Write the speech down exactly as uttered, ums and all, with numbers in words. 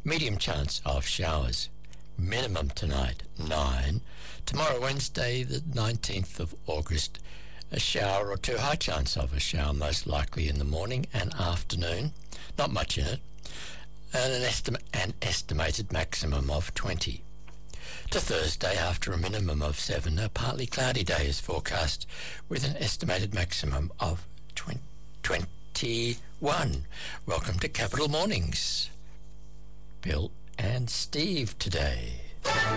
Medium chance of showers. Minimum tonight, nine. Tomorrow, Wednesday, the nineteenth of August, a shower or two. High chance of a shower, most likely in the morning and afternoon. Not much in it. And an, estima- an estimated maximum of twenty. To Thursday, after a minimum of seven, a partly cloudy day is forecast with an estimated maximum of twenty-one. Welcome to Capital Mornings. Bill and Steve today.